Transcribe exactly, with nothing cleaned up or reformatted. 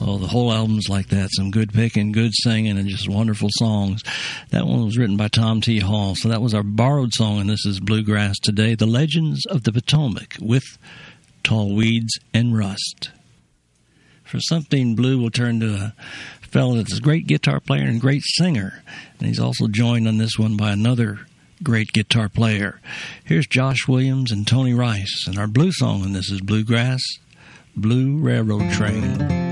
Oh, the whole album's like that. Some good picking, good singing, and just wonderful songs. That one was written by Tom T. Hall. So that was our borrowed song, and this is Bluegrass Today, The Legends of the Potomac with Tall Weeds and Rust. For something blue, we'll turn to a fellow that's a great guitar player and great singer. And he's also joined on this one by another great guitar player. Here's Josh Williams and Tony Rice. And our blue song, and this is Bluegrass, Blue Railroad Train.